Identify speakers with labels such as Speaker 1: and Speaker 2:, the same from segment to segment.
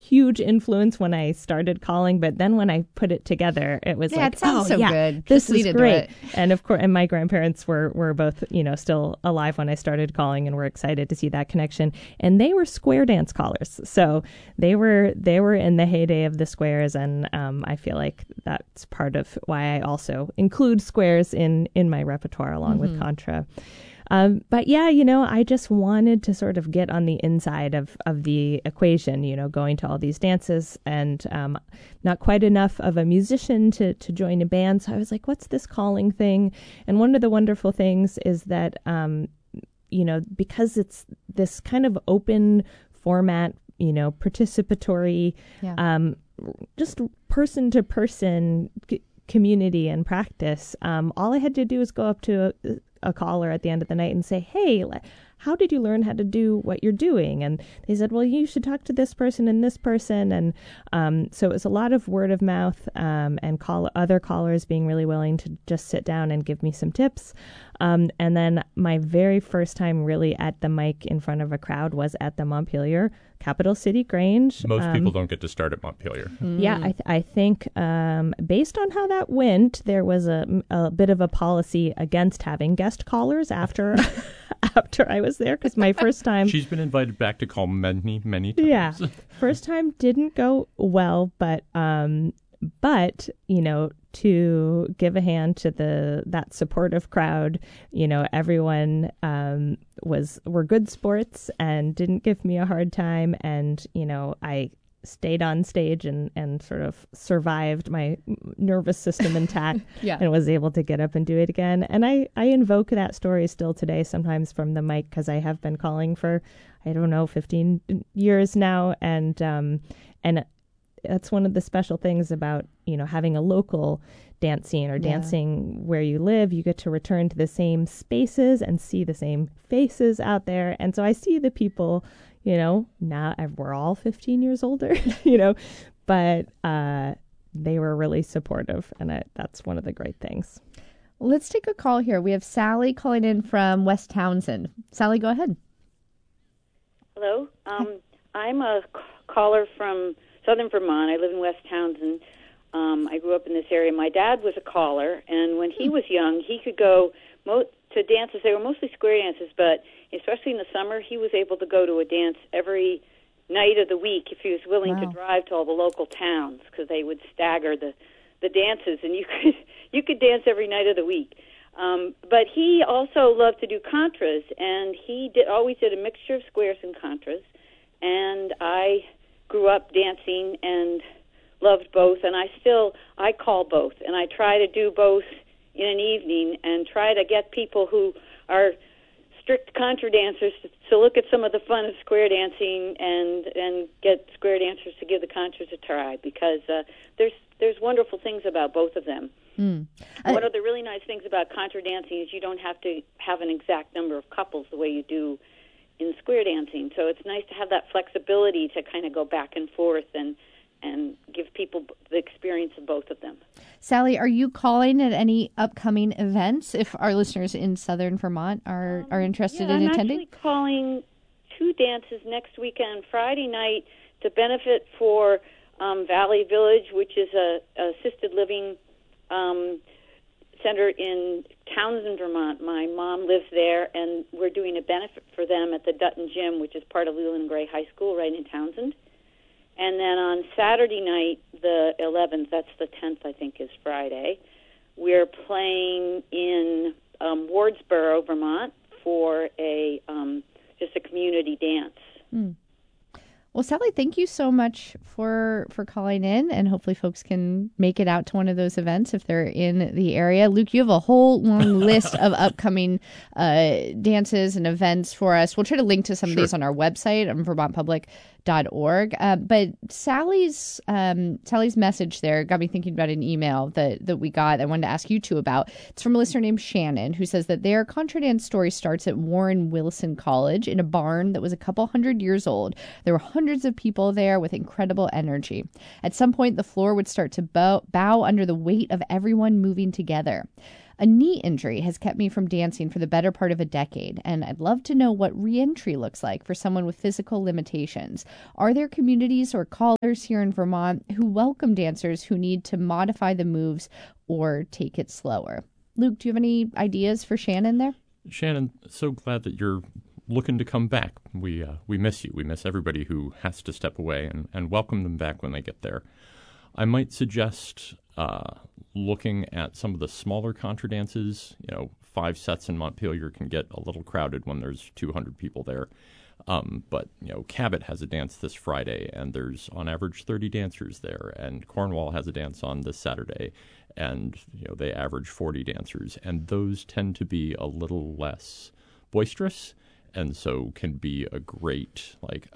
Speaker 1: huge influence when I started calling, but then when I put it together, it was
Speaker 2: it sounds so good.
Speaker 1: This is great. And of course, and my grandparents were both, still alive when I started calling, and were excited to see that connection. And they were square dance callers, so they were in the heyday of the squares, and I feel like that's part of why I also include squares in my repertoire along with contra. But yeah, I just wanted to sort of get on the inside of the equation, going to all these dances, and not quite enough of a musician to join a band. So I was like, what's this calling thing? And one of the wonderful things is that, because it's this kind of open format, participatory, just person to person community and practice. All I had to do was go up to a caller at the end of the night and say, hey, how did you learn how to do what you're doing? And they said, well, you should talk to this person and this person. And so it was a lot of word of mouth, and other callers being really willing to just sit down and give me some tips. And then my very first time really at the mic in front of a crowd was at the Montpelier Capital City Grange.
Speaker 3: Most people don't get to start at Montpelier.
Speaker 1: Yeah, I think based on how that went, there was a bit of a policy against having guest callers after I was there, because my first time...
Speaker 3: She's been invited back to call many, many times.
Speaker 1: Yeah, first time didn't go well, but to give a hand to that supportive crowd, everyone were good sports and didn't give me a hard time, and I stayed on stage and sort of survived, my nervous system intact, and was able to get up and do it again. And I invoke that story still today, sometimes from the mic, because I have been calling for 15 years now, and that's one of the special things about having a local dance scene or dancing where you live. You get to return to the same spaces and see the same faces out there. And so I see the people, now we're all 15 years older, but they were really supportive, and that's one of the great things.
Speaker 2: Let's take a call here. We have Sally calling in from West Townsend. Sally, go ahead.
Speaker 4: Hello. I'm a caller from Southern Vermont. I live in West Townsend. I grew up in this area. My dad was a caller, and when he was young, he could go to dances. They were mostly square dances, but especially in the summer, he was able to go to a dance every night of the week if he was willing to drive to all the local towns, because they would stagger the dances, and you could dance every night of the week. But he also loved to do contras, and he always did a mixture of squares and contras, and I grew up dancing and loved both, and I call both, and I try to do both in an evening and try to get people who are strict contra dancers to look at some of the fun of square dancing and get square dancers to give the contras a try, because there's wonderful things about both of them. One of the really nice things about contra dancing is you don't have to have an exact number of couples the way you do in square dancing. So it's nice to have that flexibility to kind of go back and forth and give people the experience of both of them.
Speaker 2: Sally, are you calling at any upcoming events if our listeners in Southern Vermont are interested in attending?
Speaker 4: I'm actually calling two dances next weekend, Friday night, to benefit for Valley Village, which is a assisted living center in Townsend, Vermont. My mom lives there, and we're doing a benefit for them at the Dutton Gym, which is part of Leland Gray High School right in Townsend. And then on Saturday night, the 11th, that's the 10th, I think, is Friday, we're playing in Wardsboro, Vermont, for just a community dance.
Speaker 2: Well, Sally, thank you so much for calling in, and hopefully folks can make it out to one of those events if they're in the area. Luke, you have a whole long list of upcoming dances and events for us. We'll try to link to some of these on our website, vermontpublic.org. But Sally's message there got me thinking about an email that we got. I wanted to ask you two about. It's from a listener named Shannon, who says that their contra dance story starts at Warren Wilson College in a barn that was a couple hundred years old. There were hundreds of people there with incredible energy. At some point, the floor would start to bow under the weight of everyone moving together. A knee injury has kept me from dancing for the better part of a decade, and I'd love to know what re-entry looks like for someone with physical limitations. Are there communities or callers here in Vermont who welcome dancers who need to modify the moves or take it slower? Luke, do you have any ideas for Shannon there?
Speaker 3: Shannon, so glad that you're looking to come back. We miss you. We miss everybody who has to step away, and welcome them back when they get there. I might suggest looking at some of the smaller contra dances. 5 sets in Montpelier can get a little crowded when there's 200 people there. But Cabot has a dance this Friday, and there's on average 30 dancers there. And Cornwall has a dance on this Saturday, and they average 40 dancers. And those tend to be a little less boisterous, and so can be a great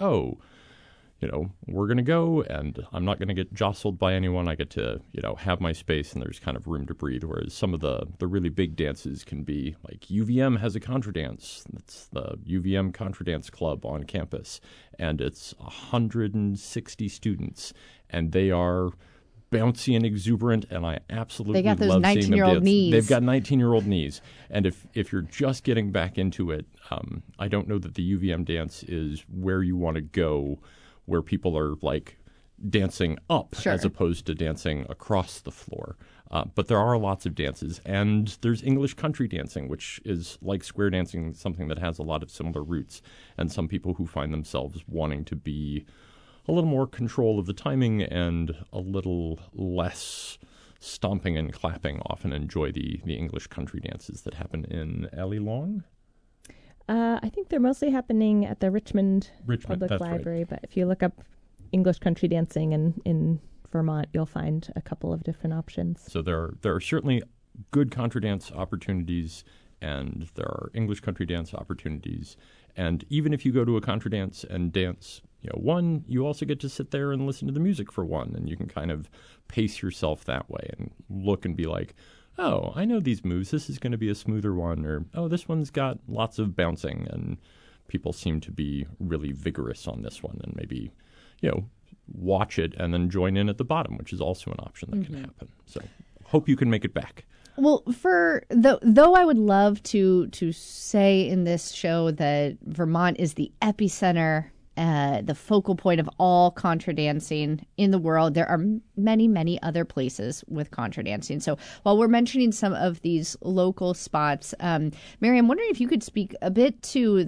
Speaker 3: we're going to go, and I'm not going to get jostled by anyone. I get to, have my space, and there's kind of room to breathe. Whereas some of the really big dances can be like UVM has a contra dance. It's the UVM Contra Dance Club on campus, and it's 160 students, and they are bouncy and exuberant, and I absolutely love seeing them dance. They got those 19-year-old
Speaker 2: knees.
Speaker 3: They've got 19-year-old knees, and if you're just getting back into it, I don't know that the UVM dance is where you want to go, where people are like dancing up as opposed to dancing across the floor. But there are lots of dances, and there's English country dancing, which is like square dancing, something that has a lot of similar roots, and some people who find themselves wanting to be a little more control of the timing and a little less stomping and clapping often enjoy the English country dances that happen in Alley Long.
Speaker 1: I think they're mostly happening at the Richmond Public Library, right. But if you look up English country dancing in Vermont, you'll find a couple of different options.
Speaker 3: So there are certainly good contra dance opportunities, and there are English country dance opportunities. And even if you go to a contra dance and dance, one, you also get to sit there and listen to the music for one, and you can kind of pace yourself that way and look and be like, oh, I know these moves. This is going to be a smoother one, or, oh, this one's got lots of bouncing, and people seem to be really vigorous on this one, and maybe, watch it and then join in at the bottom, which is also an option that can happen. So hope you can make it back.
Speaker 2: Well, though I would love to say in this show that Vermont is the epicenter, the focal point of all contra dancing in the world, there are many, many other places with contra dancing. So while we're mentioning some of these local spots, Mary, I'm wondering if you could speak a bit to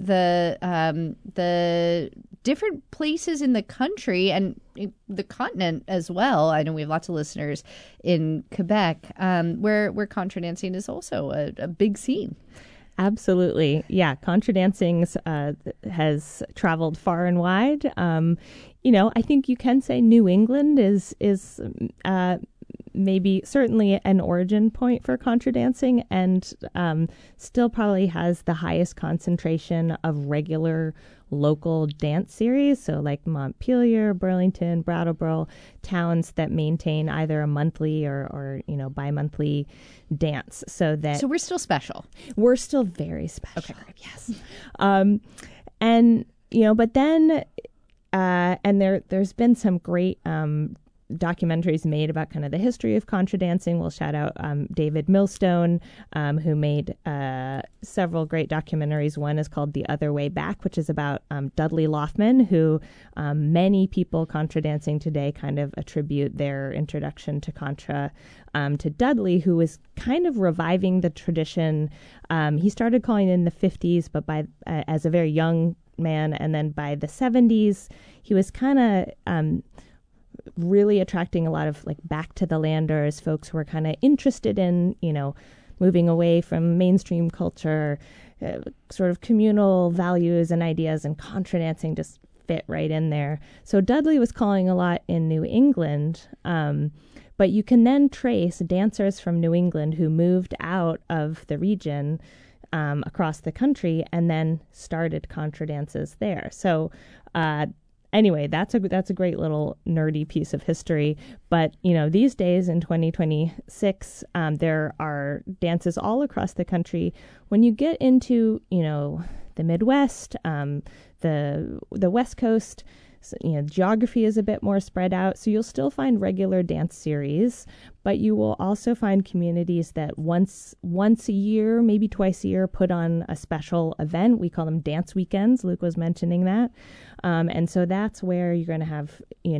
Speaker 2: the different places in the country and the continent as well. I know we have lots of listeners in Quebec, where contra dancing is also a big scene.
Speaker 1: Absolutely. Yeah. Contra dancing has traveled far and wide. I think you can say New England is maybe certainly an origin point for contra dancing, and still probably has the highest concentration of regular local dance series. So like Montpelier, Burlington, Brattleboro, towns that maintain either a monthly or bi-monthly dance. So
Speaker 2: we're still special.
Speaker 1: We're still very special.
Speaker 2: Okay.
Speaker 1: Yes. But then there's been some great documentaries made about kind of the history of contra dancing. We'll shout out David Millstone, who made several great documentaries. One is called The Other Way Back, which is about Dudley Loftman, who many people contra dancing today kind of attribute their introduction to contra to Dudley, who was kind of reviving the tradition. He started calling in the 50s, but as a very young man, and then by the 70s, he was kind of really attracting a lot of like back to the landers, folks who were kind of interested in, moving away from mainstream culture, sort of communal values and ideas, and contra dancing just fit right in there. So Dudley was calling a lot in New England, but you can then trace dancers from New England who moved out of the region across the country and then started contra dances there. So anyway, that's a great little nerdy piece of history. But, these days in 2026, there are dances all across the country. When you get into, the Midwest, the West Coast, So, geography is a bit more spread out. So you'll still find regular dance series, but you will also find communities that once a year, maybe twice a year, put on a special event. We call them dance weekends. Luke was mentioning that. And so that's where you're going to have,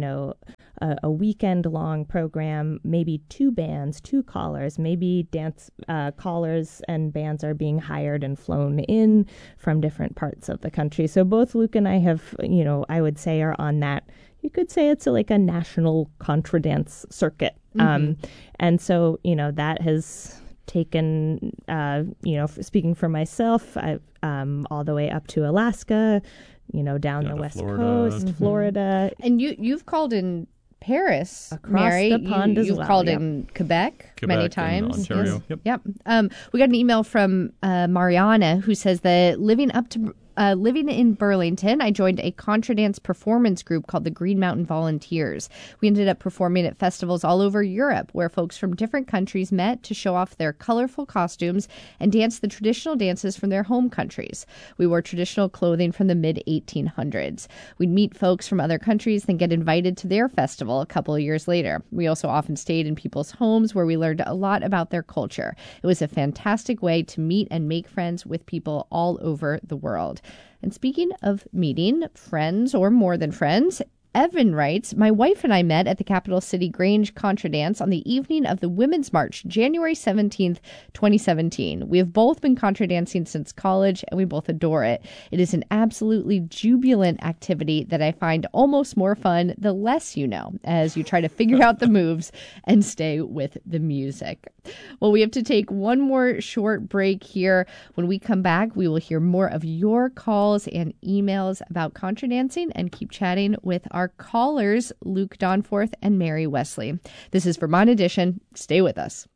Speaker 1: a weekend-long program, maybe 2 bands, 2 callers, maybe dance callers and bands are being hired and flown in from different parts of the country. So both Luke and I have, I would say are on that. You could say it's like a national contra dance circuit. And so, that has taken, speaking for myself, all the way up to Alaska, down the West Coast, Florida.
Speaker 2: And you've called in Paris,
Speaker 1: across
Speaker 2: Mary.
Speaker 1: the pond as well.
Speaker 2: You've called in Quebec many times.
Speaker 3: Ontario.
Speaker 2: Yes. Yep. We got an email from Mariana who says that living in Burlington, I joined a contra dance performance group called the Green Mountain Volunteers. We ended up performing at festivals all over Europe where folks from different countries met to show off their colorful costumes and dance the traditional dances from their home countries. We wore traditional clothing from the mid-1800s. We'd meet folks from other countries, then get invited to their festival a couple of years later. We also often stayed in people's homes where we learned a lot about their culture. It was a fantastic way to meet and make friends with people all over the world. And speaking of meeting friends or more than friends, Evan writes, my wife and I met at the Capital City Grange Contra Dance on the evening of the Women's March, January 17th, 2017. We have both been contra dancing since college, and we both adore it. It is an absolutely jubilant activity that I find almost more fun the less you know, as you try to figure out the moves and stay with the music. Well, we have to take one more short break here. When we come back, we will hear more of your calls and emails about contra dancing and keep chatting with our callers, Luke Donforth and Mary Wesley. This is Vermont Edition. Stay with us.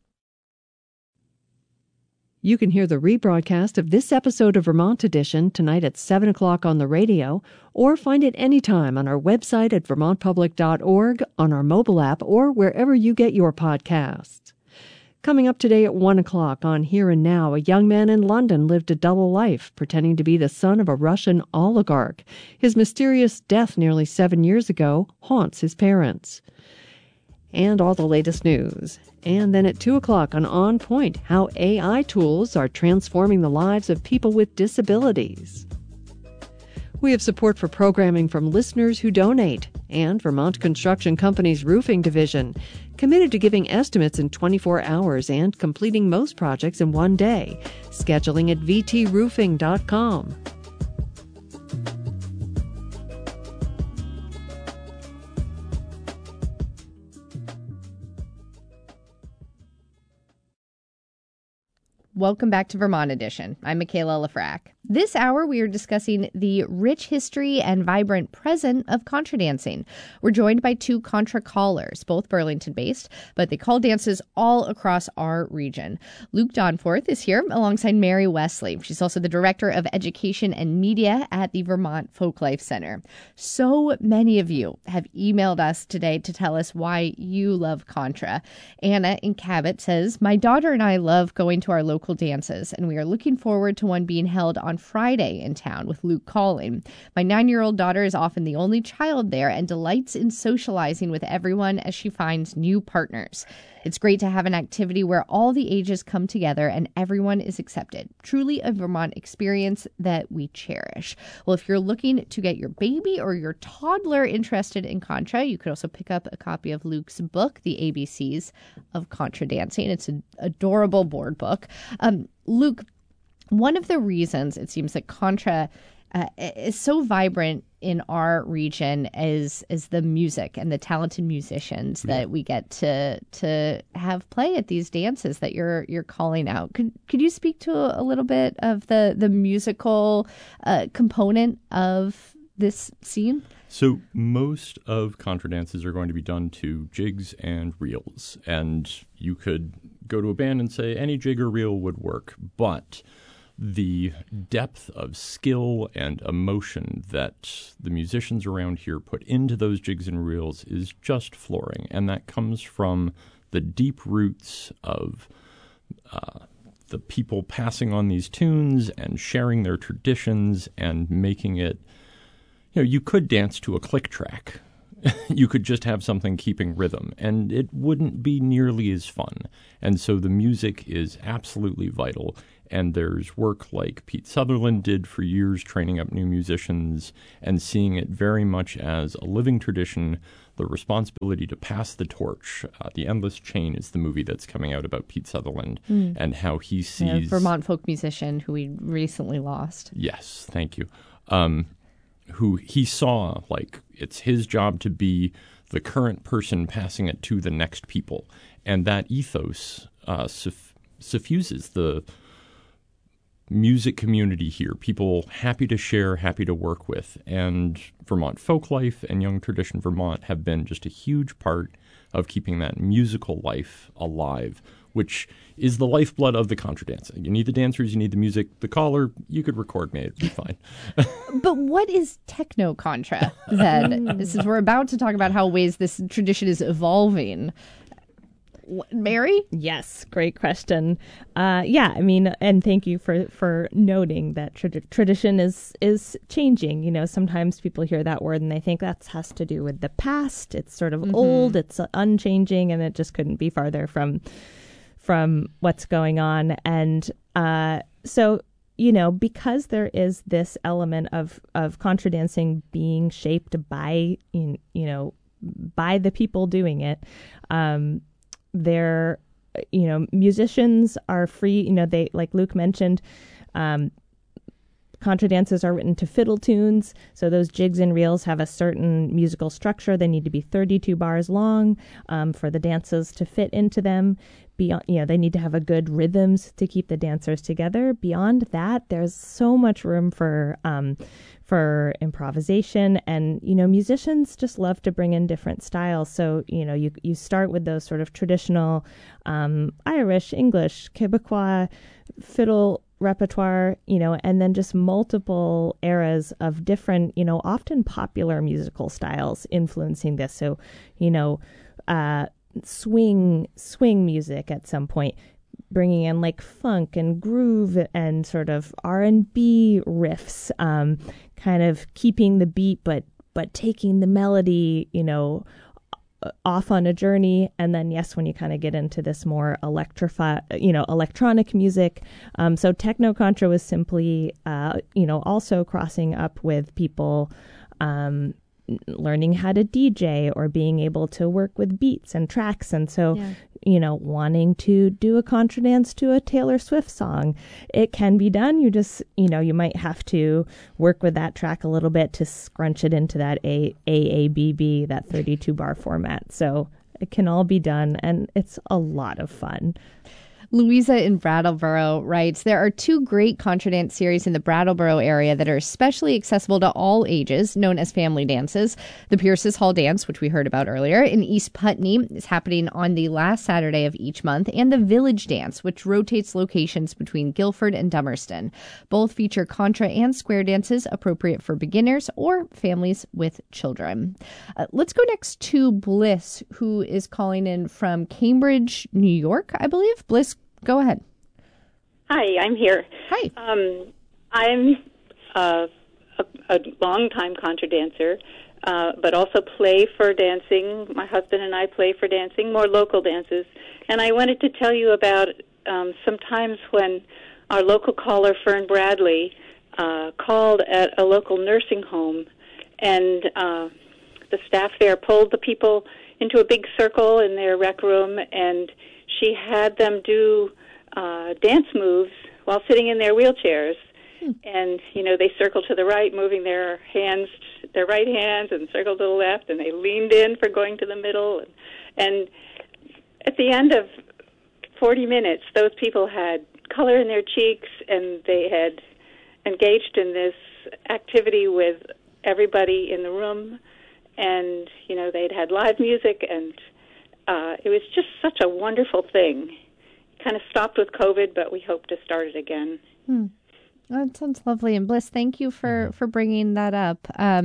Speaker 5: You can hear the rebroadcast of this episode of Vermont Edition tonight at 7 o'clock on the radio, or find it anytime on our website at vermontpublic.org, on our mobile app, or wherever you get your podcasts. Coming up today at 1 o'clock on Here and Now, a young man in London lived a double life, pretending to be the son of a Russian oligarch. His mysterious death nearly 7 years ago haunts his parents. And all the latest news. And then at 2 o'clock on Point, how AI tools are transforming the lives of people with disabilities. We have support for programming from listeners who donate, and Vermont Construction Company's roofing division, committed to giving estimates in 24 hours and completing most projects in 1 day. Scheduling at vtroofing.com.
Speaker 2: Welcome back to Vermont Edition. I'm Michaela Lafrac. This hour, we are discussing the rich history and vibrant present of contra dancing. We're joined by 2 contra callers, both Burlington-based, but they call dances all across our region. Luke Donforth is here alongside Mary Wesley. She's also the Director of Education and Media at the Vermont Folklife Center. So many of you have emailed us today to tell us why you love contra. Anna in Cabot says, my daughter and I love going to our local dances, and we are looking forward to one being held on Friday in town with Luke calling. My 9-year-old daughter is often the only child there and delights in socializing with everyone as she finds new partners. It's great to have an activity where all the ages come together and everyone is accepted. Truly a Vermont experience that we cherish. Well, if you're looking to get your baby or your toddler interested in contra, you could also pick up a copy of Luke's book, The ABCs of Contra Dancing. It's an adorable board book. Luke, one of the reasons it seems that contra is so vibrant in our region is the music and the talented musicians that we get to have play at these dances that you're calling out. Could you speak to a little bit of the musical component of this scene?
Speaker 3: So most of contra dances are going to be done to jigs and reels, and you could go to a band and say any jig or reel would work, but the depth of skill and emotion that the musicians around here put into those jigs and reels is just flooring, and that comes from the deep roots of the people passing on these tunes and sharing their traditions and making it, you could dance to a click track. You could just have something keeping rhythm, and it wouldn't be nearly as fun. And so the music is absolutely vital. And there's work like Pete Sutherland did for years, training up new musicians and seeing it very much as a living tradition, the responsibility to pass the torch. The Endless Chain is the movie that's coming out about Pete Sutherland and how he sees...
Speaker 2: Vermont folk musician who we recently lost.
Speaker 3: Yes, thank you. Who he saw, like, it's his job to be the current person passing it to the next people. And that ethos suffuses the music community here, people happy to share, happy to work with. And Vermont Folklife and Young Tradition Vermont have been just a huge part of keeping that musical life alive, which is the lifeblood of the contra dance. You need the dancers, you need the music. The caller, you could record me, it'd be fine.
Speaker 2: But what is techno contra then? Since we're about to talk about how ways this tradition is evolving. Mary?
Speaker 1: Yes, great question. Yeah, I mean, and thank you for noting that tradition is changing. Sometimes people hear that word and they think that has to do with the past. It's sort of old, it's unchanging, and it just couldn't be farther from what's going on. And so, because there is this element of contra dancing being shaped by by the people doing it. Musicians are free, they, like Luke mentioned, contra dances are written to fiddle tunes. So those jigs and reels have a certain musical structure. They need to be 32 bars long for the dances to fit into them. Beyond, they need to have a good rhythms to keep the dancers together. Beyond that, there's so much room for improvisation, and musicians just love to bring in different styles. So you start with those sort of traditional Irish, English, Quebecois fiddle repertoire, and then just multiple eras of different, often popular musical styles influencing this. So swing music at some point, bringing in like funk and groove and sort of R&B riffs, kind of keeping the beat, but taking the melody, off on a journey. And then, yes, when you kind of get into this more electronic music. So techno contra was simply, also crossing up with people, learning how to DJ or being able to work with beats and tracks. And so, wanting to do a contra dance to a Taylor Swift song, it can be done. You just, you might have to work with that track a little bit to scrunch it into that AABB, that 32 bar format. So it can all be done, and it's a lot of fun.
Speaker 2: Louisa in Brattleboro writes, there are 2 great contra dance series in the Brattleboro area that are especially accessible to all ages, known as family dances. The Pierce's Hall Dance, which we heard about earlier, in East Putney, is happening on the last Saturday of each month, and the Village Dance, which rotates locations between Guilford and Dummerston. Both feature contra and square dances appropriate for beginners or families with children. Let's go next to Bliss, who is calling in from Cambridge, New York, I believe. Bliss, go ahead.
Speaker 6: Hi, I'm here.
Speaker 2: Hi.
Speaker 6: I'm a long-time contra dancer, but also play for dancing. My husband and I play for dancing, more local dances. And I wanted to tell you about some times when our local caller, Fern Bradley, called at a local nursing home, and the staff there pulled the people into a big circle in their rec room, and she had them do dance moves while sitting in their wheelchairs. And, they circled to the right, moving their right hands, and circled to the left, and they leaned in for going to the middle. And at the end of 40 minutes, those people had color in their cheeks, and they had engaged in this activity with everybody in the room. And, they'd had live music, and it was just such a wonderful thing. Kind of stopped with COVID, but we hope to start it again.
Speaker 2: That sounds lovely. And Bliss, thank you for bringing that up.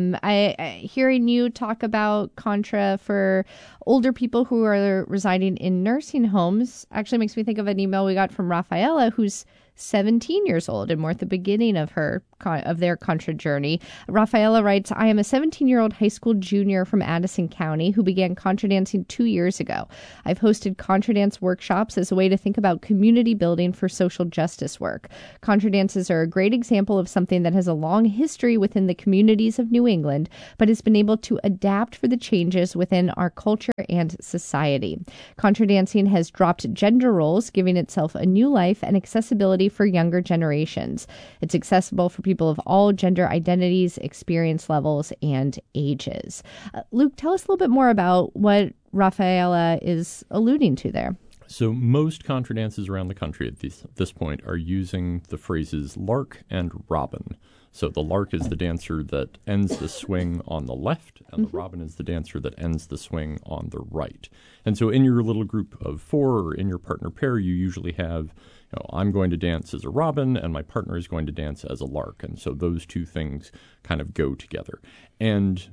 Speaker 2: I hearing you talk about contra for older people who are residing in nursing homes actually makes me think of an email we got from Rafaela, whose 17 years old and more at the beginning of their contra journey. Rafaela writes, I am a 17-year-old high school junior from Addison County who began contra dancing 2 years ago. I've hosted contra dance workshops as a way to think about community building for social justice work. Contra dances are a great example of something that has a long history within the communities of New England, but has been able to adapt for the changes within our culture and society. Contra dancing has dropped gender roles, giving itself a new life and accessibility for younger generations. It's accessible for people of all gender identities, experience levels, and ages. Luke, tell us a little bit more about what Rafaela is alluding to there.
Speaker 3: So most contra dances around the country at this point are using the phrases lark and robin. So the lark is the dancer that ends the swing on the left, and the robin is the dancer that ends the swing on the right. And so in your little group of four or in your partner pair, you usually have, I'm going to dance as a robin and my partner is going to dance as a lark. And so those two things kind of go together. And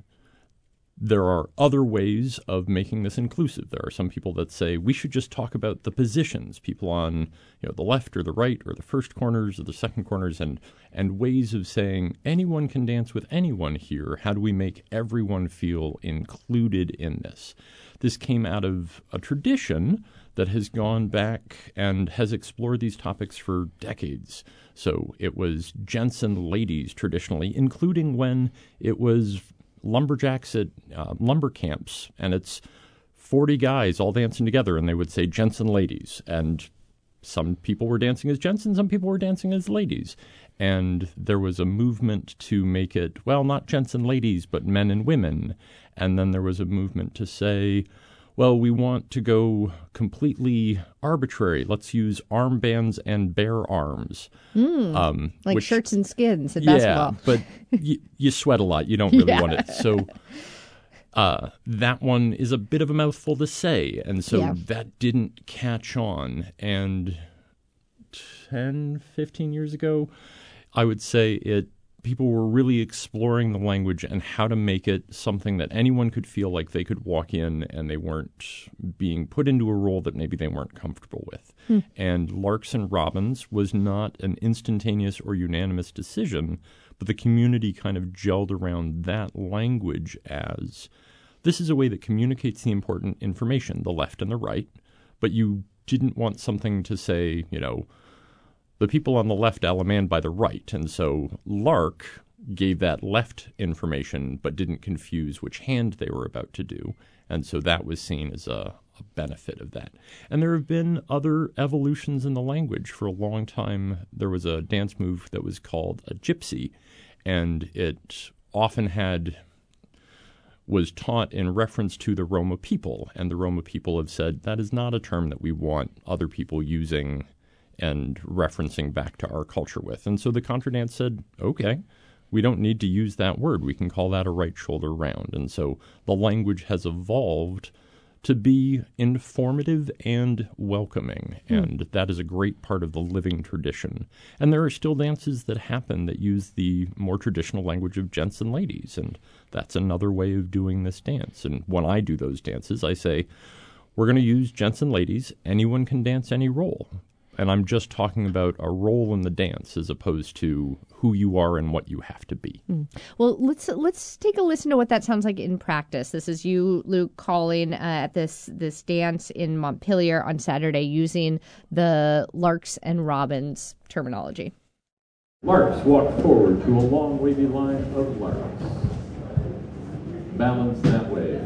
Speaker 3: there are other ways of making this inclusive. There are some people that say we should just talk about the positions, people on the left or the right or the first corners or the second corners, and ways of saying anyone can dance with anyone here. How do we make everyone feel included in this? This came out of a tradition that has gone back and has explored these topics for decades. So it was Jensen ladies traditionally, including when it was lumberjacks at lumber camps, and it's 40 guys all dancing together, and they would say Jensen ladies. And some people were dancing as Jensen, some people were dancing as ladies. And there was a movement to make it, well, not Jensen ladies, but men and women. And then there was a movement to say, well, we want to go completely arbitrary. Let's use armbands and bare arms.
Speaker 2: Like shirts and skins in basketball.
Speaker 3: Yeah, but you sweat a lot. You don't really want it. So that one is a bit of a mouthful to say. And so that didn't catch on. And 10, 15 years ago, I would say people were really exploring the language and how to make it something that anyone could feel like they could walk in and they weren't being put into a role that maybe they weren't comfortable with. And larks and robins was not an instantaneous or unanimous decision, but the community kind of gelled around that language as this is a way that communicates the important information, the left and the right, but you didn't want something to say, the people on the left alamanned by the right. And so lark gave that left information but didn't confuse which hand they were about to do. And so that was seen as a benefit of that. And there have been other evolutions in the language. For a long time, there was a dance move that was called a gypsy, and it often was taught in reference to the Roma people. And the Roma people have said that is not a term that we want other people using and referencing back to our culture with. And so the contra dance said, okay, we don't need to use that word. We can call that a right shoulder round. And so the language has evolved to be informative and welcoming. And that is a great part of the living tradition. And there are still dances that happen that use the more traditional language of Jensen ladies. And that's another way of doing this dance. And when I do those dances, I say, we're going to use Jensen ladies. Anyone can dance any role. And I'm just talking about a role in the dance as opposed to who you are and what you have to be.
Speaker 2: Well, let's take a listen to what that sounds like in practice. This is you, Luke, calling at this dance in Montpelier on Saturday using the larks and robins terminology.
Speaker 3: Larks walk forward to a long wavy line of larks. Balance that way.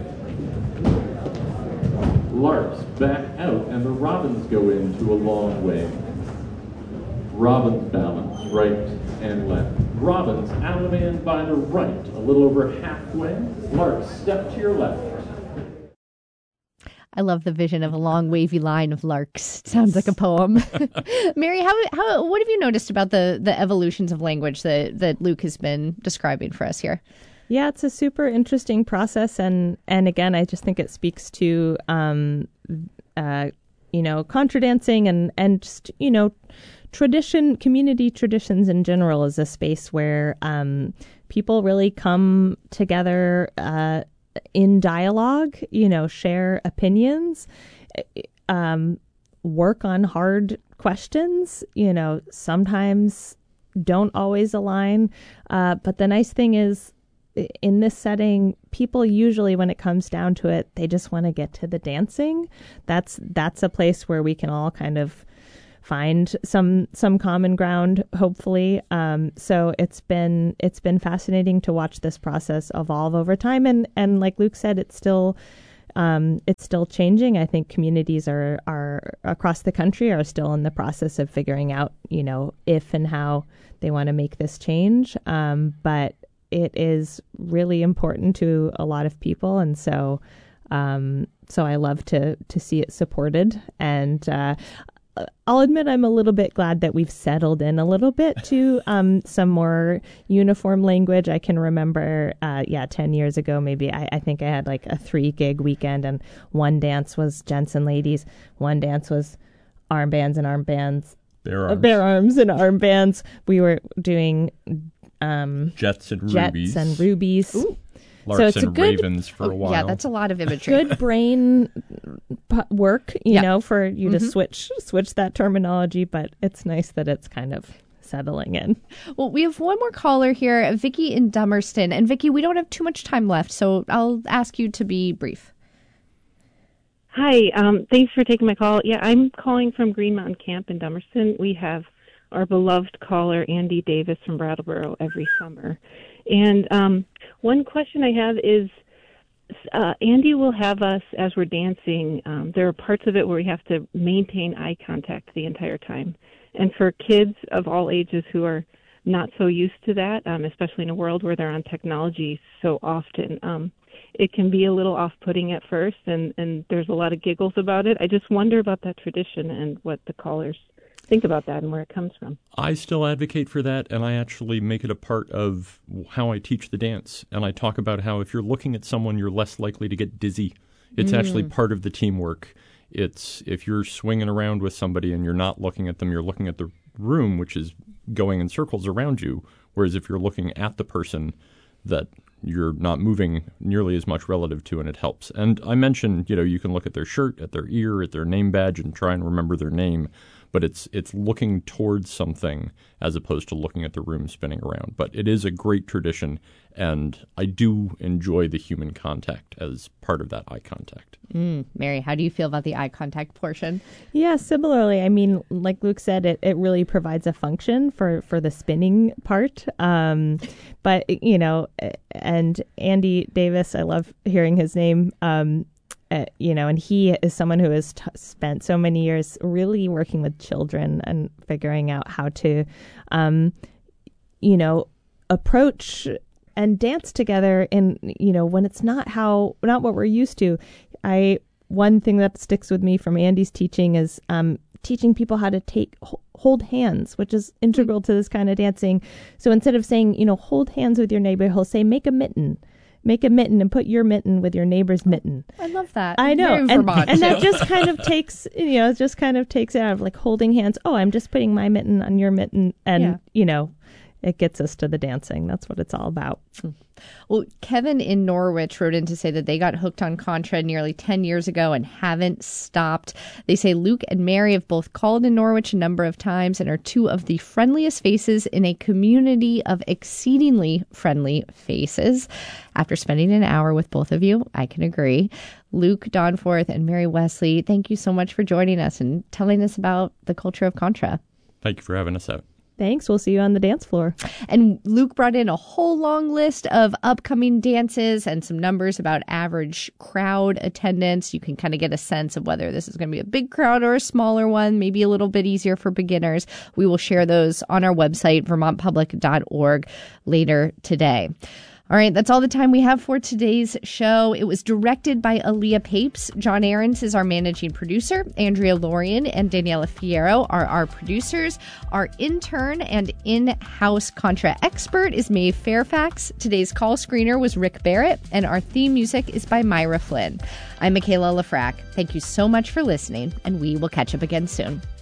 Speaker 3: Larks back out, and the robins go into a long wave. Robins balance right and left. Robins alamanned by the right, a little over halfway. Larks step to your left.
Speaker 2: I love the vision of a long wavy line of larks. It sounds like a poem. Mary, what have you noticed about the evolutions of language that Luke has been describing for us here?
Speaker 1: Yeah, it's a super interesting process, and again, I just think it speaks to contra dancing and just community traditions in general is a space where people really come together in dialogue, share opinions, work on hard questions, sometimes don't always align. But the nice thing is, in this setting, people usually, when it comes down to it, they just want to get to the dancing. That's a place where we can all kind of find some common ground, hopefully. So it's been fascinating to watch this process evolve over time. And like Luke said, it's still changing. I think communities are across the country are still in the process of figuring out, if and how they want to make this change. But it is really important to a lot of people, and so I love to see it supported. And I'll admit I'm a little bit glad that we've settled in a little bit to some more uniform language. I can remember, 10 years ago, maybe I think I had like a 3-gig weekend, and one dance was gents and ladies, one dance was armbands and armbands, bare arms and armbands. We were doing
Speaker 3: Jets and rubies.
Speaker 1: Ooh.
Speaker 3: Larks
Speaker 1: so it's
Speaker 3: and
Speaker 1: a good,
Speaker 3: ravens for a while.
Speaker 2: Yeah, that's a lot of imagery.
Speaker 1: Good brain work, for you to switch that terminology, but it's nice that it's kind of settling in.
Speaker 2: Well, we have one more caller here, Vicky in Dummerston. And Vicky, we don't have too much time left, so I'll ask you to be brief.
Speaker 7: Hi, thanks for taking my call. Yeah, I'm calling from Green Mountain Camp in Dummerston. We have our beloved caller, Andy Davis from Brattleboro, every summer. And one question I have is, Andy will have us, as we're dancing, there are parts of it where we have to maintain eye contact the entire time. And for kids of all ages who are not so used to that, especially in a world where they're on technology so often, it can be a little off-putting at first, and there's a lot of giggles about it. I just wonder about that tradition and what the callers think about that and where it comes from.
Speaker 3: I still advocate for that, and I actually make it a part of how I teach the dance. And I talk about how if you're looking at someone, you're less likely to get dizzy. It's actually part of the teamwork. It's if you're swinging around with somebody and you're not looking at them, you're looking at the room, which is going in circles around you. Whereas if you're looking at the person, that you're not moving nearly as much relative to, and it helps. And I mentioned, you can look at their shirt, at their ear, at their name badge, and try and remember their name. But it's looking towards something as opposed to looking at the room spinning around. But it is a great tradition, and I do enjoy the human contact as part of that eye contact.
Speaker 2: Mary, how do you feel about the eye contact portion?
Speaker 1: Yeah, similarly. I mean, like Luke said, it really provides a function for the spinning part. But, and Andy Davis, I love hearing his name. And he is someone who has spent so many years really working with children and figuring out how to, approach and dance together in, when it's not what we're used to. One thing that sticks with me from Andy's teaching is teaching people how to hold hands, which is integral to this kind of dancing. So instead of saying, hold hands with your neighbor, he'll say, make a mitten. Make a mitten and put your mitten with your neighbor's mitten.
Speaker 2: I love that.
Speaker 1: I know.
Speaker 2: Very Vermont,
Speaker 1: and that just kind of takes, takes it out of like holding hands. Oh, I'm just putting my mitten on your mitten. And, it gets us to the dancing. That's what it's all about.
Speaker 2: Well, Kevin in Norwich wrote in to say that they got hooked on Contra nearly 10 years ago and haven't stopped. They say Luke and Mary have both called in Norwich a number of times and are two of the friendliest faces in a community of exceedingly friendly faces. After spending an hour with both of you, I can agree. Luke Donforth and Mary Wesley, thank you so much for joining us and telling us about the culture of Contra.
Speaker 3: Thank you for having us out.
Speaker 1: Thanks. We'll see you on the dance floor.
Speaker 2: And Luke brought in a whole long list of upcoming dances and some numbers about average crowd attendance. You can kind of get a sense of whether this is going to be a big crowd or a smaller one, maybe a little bit easier for beginners. We will share those on our website, vermontpublic.org, later today. All right, that's all the time we have for today's show. It was directed by Aaliyah Papes. John Ahrens is our managing producer. Andrea Lorien and Daniela Fierro are our producers. Our intern and in-house Contra expert is Maeve Fairfax. Today's call screener was Rick Barrett, and our theme music is by Myra Flynn. I'm Michaela Lafrac. Thank you so much for listening, and we will catch up again soon.